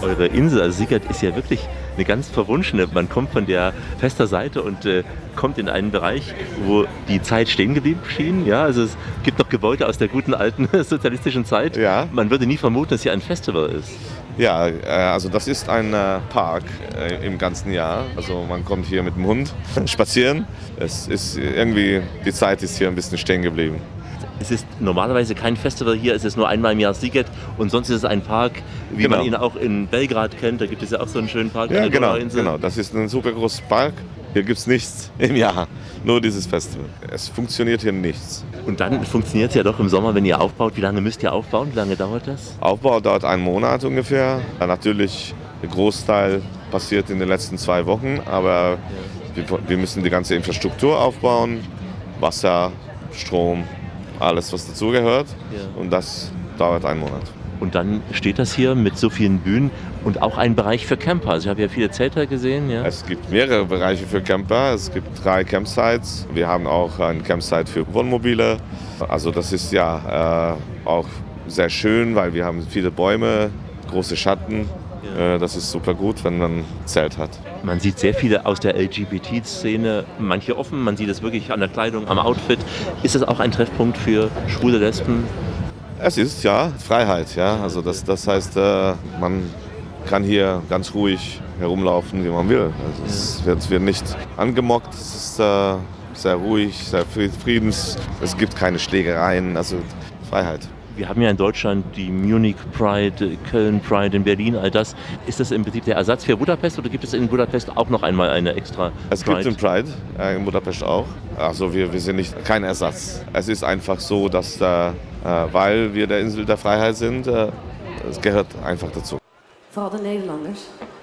Eure Insel, also Sziget, ist ja wirklich eine ganz verwunschene. Man kommt von der Fester Seite und kommt in einen Bereich, wo die Zeit stehen geblieben schien. Ja, also es gibt noch Gebäude aus der guten alten sozialistischen Zeit. Ja. Man würde nie vermuten, dass hier ein Festival ist. Ja, also das ist ein Park im ganzen Jahr. Also man kommt hier mit dem Hund spazieren. Es ist irgendwie, die Zeit ist hier ein bisschen stehen geblieben. Es ist normalerweise kein Festival hier, es ist nur einmal im Jahr Sziget und sonst ist es ein Park, wie man ihn auch in Belgrad kennt. Da gibt es ja auch so einen schönen Park. Ja, genau. Das ist ein super großer Park. Hier gibt es nichts im Jahr, nur dieses Festival. Es funktioniert hier nichts. Und dann funktioniert es ja doch im Sommer, wenn ihr aufbaut. Wie lange müsst ihr aufbauen? Wie lange dauert das? Aufbau dauert einen Monat ungefähr. Natürlich, der Großteil passiert in den letzten 2 Wochen, aber wir müssen die ganze Infrastruktur aufbauen, Wasser, Strom, alles was dazugehört. Ja. Und das dauert einen Monat. Und dann steht das hier mit so vielen Bühnen und auch ein Bereich für Camper. Also ich habe ja viele Zelte gesehen. Ja. Es gibt mehrere Bereiche für Camper. Es gibt 3 Campsites. Wir haben auch ein Campsite für Wohnmobile. Also das ist ja auch sehr schön, weil wir haben viele Bäume, große Schatten. Ja. Das ist super gut, wenn man ein Zelt hat. Man sieht sehr viele aus der LGBT-Szene, manche offen, man sieht es wirklich an der Kleidung, am Outfit. Ist es auch ein Treffpunkt für schwule Lesben? Es ist ja Freiheit, ja. Also das heißt, man kann hier ganz ruhig herumlaufen, wie man will. Also es wird nicht angemockt, es ist sehr ruhig, sehr friedens. Es gibt keine Schlägereien, also Freiheit. Wir haben ja in Deutschland die Munich Pride, Köln Pride, in Berlin, all das. Ist das im Prinzip der Ersatz für Budapest oder gibt es in Budapest auch noch einmal eine extra Pride? Es gibt den Pride in Budapest auch. Also wir sind nicht kein Ersatz. Es ist einfach so, dass weil wir der Insel der Freiheit sind, es gehört einfach dazu. Vooral de Nederlanders.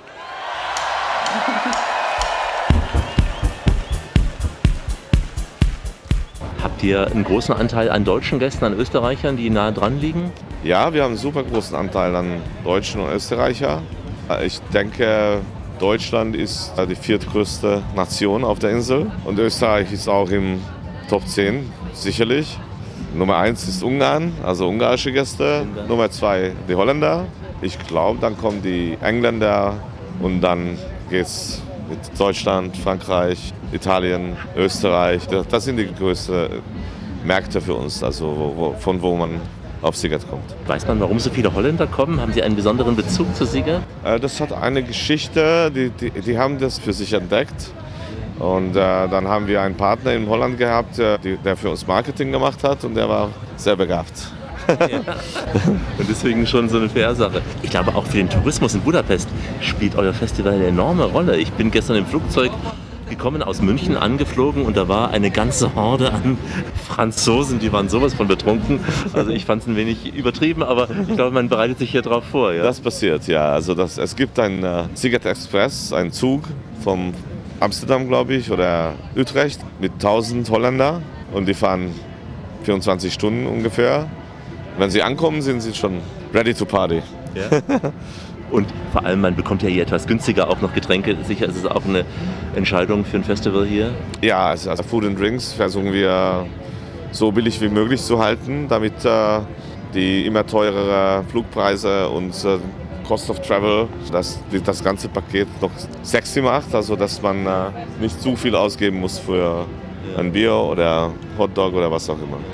Habt ihr einen großen Anteil an deutschen Gästen, an Österreichern, die nahe dran liegen? Ja, wir haben einen super großen Anteil an Deutschen und Österreicher. Ich denke, Deutschland ist die 4. größte Nation auf der Insel und Österreich ist auch im Top 10, sicherlich. Nummer 1 ist Ungarn, also ungarische Gäste. Nummer 2 die Holländer. Ich glaube, dann kommen die Engländer und dann geht's mit Deutschland, Frankreich, Italien, Österreich. Das sind die größten Märkte für uns, also von wo man auf Sziget kommt. Weiß man, warum so viele Holländer kommen? Haben sie einen besonderen Bezug zu Sziget? Das hat eine Geschichte, die haben das für sich entdeckt. Und dann haben wir einen Partner in Holland gehabt, der für uns Marketing gemacht hat und der war sehr begabt. Ja. Und deswegen schon so eine Fair-Sache. Ich glaube, auch für den Tourismus in Budapest spielt euer Festival eine enorme Rolle. Ich bin gestern im Flugzeug gekommen, aus München angeflogen und da war eine ganze Horde an Franzosen, die waren sowas von betrunken. Also ich fand es ein wenig übertrieben, aber ich glaube, man bereitet sich hier drauf vor. Ja? Das passiert, ja. Also es gibt einen Sziget Express, einen Zug vom Amsterdam, glaube ich, oder Utrecht mit 1000 Holländer und die fahren 24 Stunden ungefähr. Wenn sie ankommen, sind sie schon ready to party. Ja. Und vor allem, man bekommt ja hier etwas günstiger auch noch Getränke. Sicher ist es auch eine Entscheidung für ein Festival hier? Ja, also Food and Drinks versuchen wir so billig wie möglich zu halten, damit die immer teurere Flugpreise und Cost of Travel, das ganze Paket noch sexy macht, also dass man nicht zu viel ausgeben muss für ein Bier oder Hotdog oder was auch immer.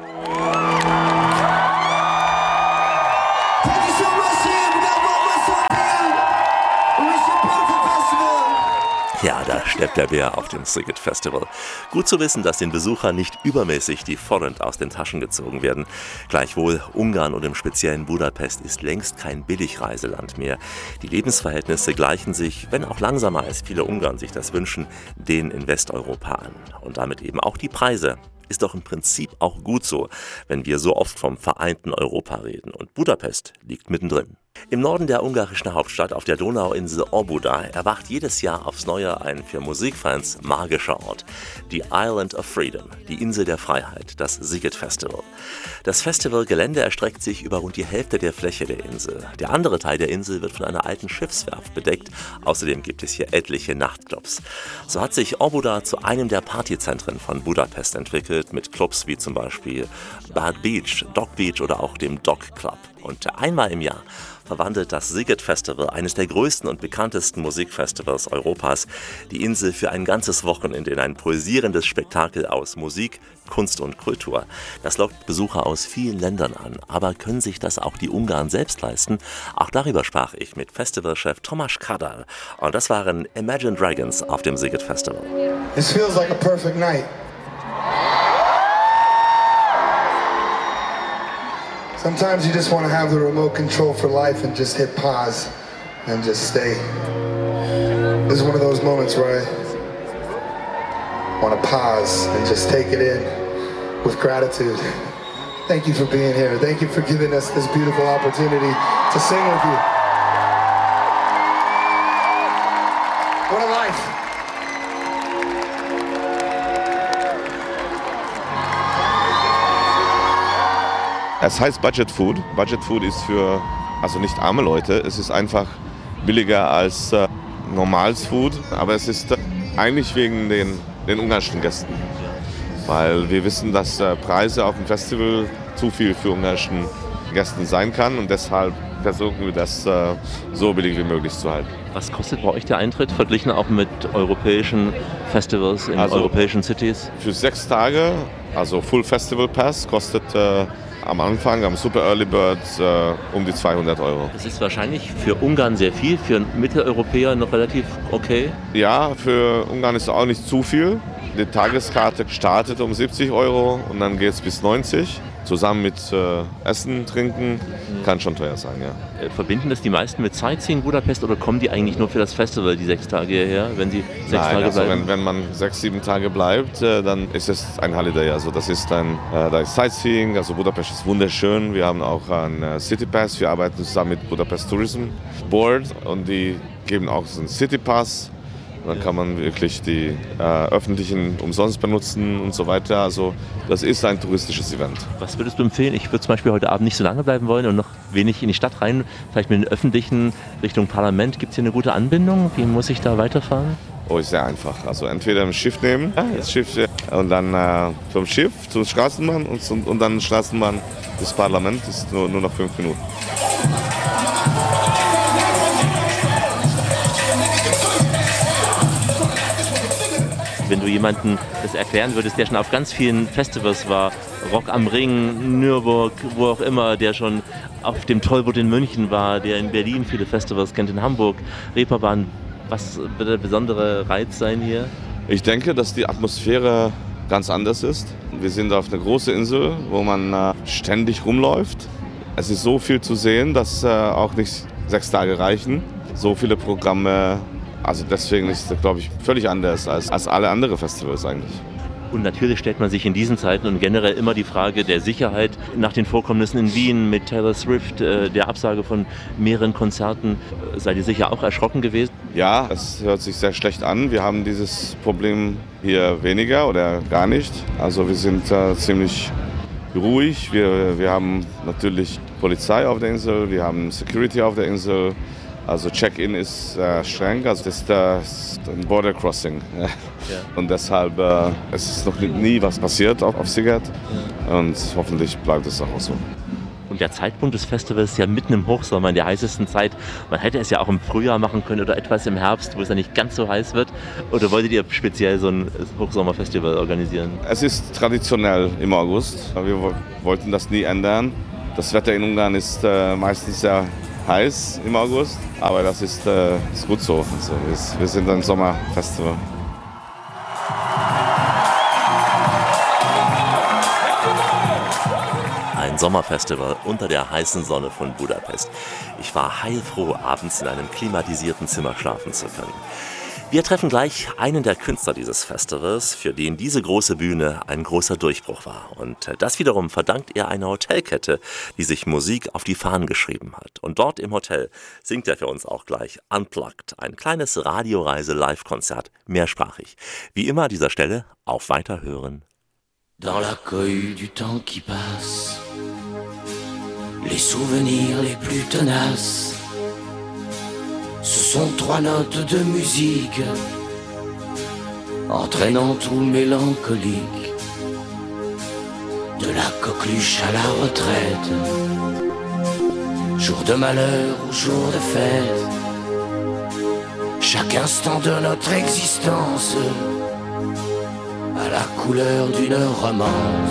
Ja, da steppt der Bär auf dem Sziget Festival. Gut zu wissen, dass den Besuchern nicht übermäßig die Forint aus den Taschen gezogen werden. Gleichwohl, Ungarn und im speziellen Budapest ist längst kein Billigreiseland mehr. Die Lebensverhältnisse gleichen sich, wenn auch langsamer als viele Ungarn sich das wünschen, denen in Westeuropa an. Und damit eben auch die Preise. Ist doch im Prinzip auch gut so, wenn wir so oft vom vereinten Europa reden. Und Budapest liegt mittendrin. Im Norden der ungarischen Hauptstadt auf der Donauinsel Óbuda erwacht jedes Jahr aufs Neue ein für Musikfans magischer Ort. Die Island of Freedom, die Insel der Freiheit, das Sziget Festival. Das Festivalgelände erstreckt sich über rund die Hälfte der Fläche der Insel. Der andere Teil der Insel wird von einer alten Schiffswerft bedeckt. Außerdem gibt es hier etliche Nachtclubs. So hat sich Óbuda zu einem der Partyzentren von Budapest entwickelt, mit Clubs wie zum Beispiel Bad Beach, Dog Beach oder auch dem Dog Club. Und einmal im Jahr verwandelt das Sziget Festival, eines der größten und bekanntesten Musikfestivals Europas, die Insel für ein ganzes Wochenende in ein pulsierendes Spektakel aus Musik, Kunst und Kultur. Das lockt Besucher aus vielen Ländern an. Aber können sich das auch die Ungarn selbst leisten? Auch darüber sprach ich mit Festivalchef Tomasz Kadar. Und das waren Imagine Dragons auf dem Sziget Festival. It feels like a perfect night. Sometimes you just want to have the remote control for life and just hit pause and just stay. This is one of those moments where I want to pause and just take it in with gratitude. Thank you for being here. Thank you for giving us this beautiful opportunity to sing with you. What a life. Es heißt Budget Food. Budget Food ist für, also nicht arme Leute, es ist einfach billiger als normales Food, aber es ist eigentlich wegen den ungarischen Gästen. Weil wir wissen, dass Preise auf dem Festival zu viel für ungarischen Gästen sein kann und deshalb versuchen wir das so billig wie möglich zu halten. Was kostet bei euch der Eintritt, verglichen auch mit europäischen Festivals in europäischen Cities? Für 6 Tage, also Full Festival Pass, kostet am Anfang, am Super Early Bird, um die 200 €. Das ist wahrscheinlich für Ungarn sehr viel, für einen Mitteleuropäer noch relativ okay. Ja, für Ungarn ist es auch nicht zu viel. Die Tageskarte startet um 70 € und dann geht es bis 90. Zusammen mit Essen, Trinken, kann schon teuer sein, ja. Verbinden das die meisten mit Sightseeing Budapest oder kommen die eigentlich nur für das Festival, die 6 Tage hierher, wenn sie 6 Tage also bleiben? wenn man 6, 7 Tage bleibt, dann ist es ein Holiday. Also das ist da ist Sightseeing, also Budapest ist wunderschön. Wir haben auch einen City Pass, wir arbeiten zusammen mit Budapest Tourism Board und die geben auch so einen City Pass. Dann kann man wirklich die öffentlichen umsonst benutzen und so weiter. Also das ist ein touristisches Event. Was würdest du empfehlen? Ich würde zum Beispiel heute Abend nicht so lange bleiben wollen und noch wenig in die Stadt rein. Vielleicht mit den öffentlichen Richtung Parlament. Gibt es hier eine gute Anbindung? Wie muss ich da weiterfahren? Oh, ist sehr einfach. Also entweder ein Schiff nehmen, das Schiff, und dann vom Schiff zur Straßenbahn und dann Straßenbahn bis Parlament ist nur noch 5 Minuten. Wenn du jemandem das erklären würdest, der schon auf ganz vielen Festivals war, Rock am Ring, Nürburg, wo auch immer, der schon auf dem Tollwood in München war, der in Berlin viele Festivals kennt, in Hamburg, Reeperbahn, was wird der besondere Reiz sein hier? Ich denke, dass die Atmosphäre ganz anders ist. Wir sind auf einer großen Insel, wo man ständig rumläuft. Es ist so viel zu sehen, dass auch nicht 6 Tage reichen. So viele Programme. Also deswegen ist es, glaube ich, völlig anders als alle anderen Festivals eigentlich. Und natürlich stellt man sich in diesen Zeiten und generell immer die Frage der Sicherheit nach den Vorkommnissen in Wien mit Taylor Swift, der Absage von mehreren Konzerten. Seid ihr sicher auch erschrocken gewesen? Ja, es hört sich sehr schlecht an. Wir haben dieses Problem hier weniger oder gar nicht. Also wir sind ziemlich ruhig. Wir haben natürlich Polizei auf der Insel, wir haben Security auf der Insel. Also Check-in ist streng, also das ist ein Border Crossing. Ja. Und deshalb es ist noch nie was passiert auf Sziget und hoffentlich bleibt es auch so. Und der Zeitpunkt des Festivals ist ja mitten im Hochsommer, in der heißesten Zeit. Man hätte es ja auch im Frühjahr machen können oder etwas im Herbst, wo es ja nicht ganz so heiß wird. Oder wolltet ihr speziell so ein Hochsommerfestival organisieren? Es ist traditionell im August. Wir wollten das nie ändern. Das Wetter in Ungarn ist meistens sehr heiß im August, aber das ist gut so. Also wir sind ein Sommerfestival. Ein Sommerfestival unter der heißen Sonne von Budapest. Ich war heilfroh, abends in einem klimatisierten Zimmer schlafen zu können. Wir treffen gleich einen der Künstler dieses Festivals, für den diese große Bühne ein großer Durchbruch war. Und das wiederum verdankt er einer Hotelkette, die sich Musik auf die Fahnen geschrieben hat. Und dort im Hotel singt er für uns auch gleich Unplugged, ein kleines Radioreise-Live-Konzert, mehrsprachig. Wie immer an dieser Stelle auf Weiterhören. Dans la cohue du temps qui passe, les souvenirs les plus tenaces, ce sont 3 notes de musique, entraînant tout mélancolique, de la coqueluche à la retraite. jour de malheur ou jour de fête, chaque instant de notre existence à la couleur d'une romance